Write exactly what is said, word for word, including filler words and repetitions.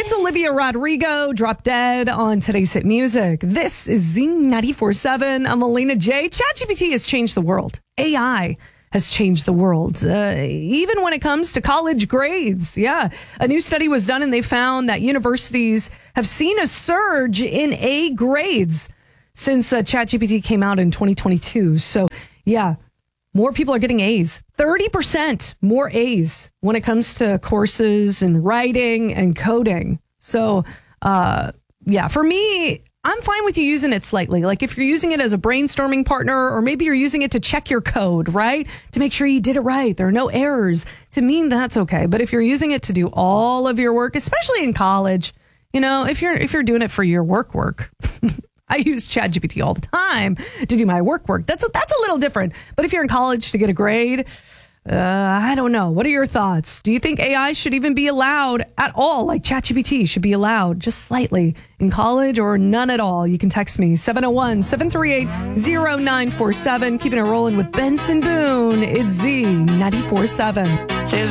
It's Olivia Rodrigo, Drop Dead on today's hit music. This is Z ninety-four point seven. I'm Alina J. ChatGPT has changed the world. A I has changed the world, uh, even when it comes to college grades. Yeah, a new study was done and they found that universities have seen a surge in A grades since uh, ChatGPT came out in twenty twenty-two. So, yeah, more people are getting A's. thirty percent more A's when it comes to courses and writing and coding. So, uh, yeah, for me, I'm fine with you using it slightly. Like if you're using it as a brainstorming partner, or maybe you're using it to check your code, right? To make sure you did it right. There are no errors. To me, that's okay. But if you're using it to do all of your work, especially in college, you know, if you're if you're doing it for your work work, I use ChatGPT all the time to do my work work. That's a, that's a little different. But if you're in college to get a grade, uh, I don't know. What are your thoughts? Do you think A I should even be allowed at all? Like ChatGPT should be allowed just slightly in college or none at all? You can text me seven oh one, seven three eight, oh nine four seven. Keeping it rolling with Benson Boone. It's Z ninety-four point seven.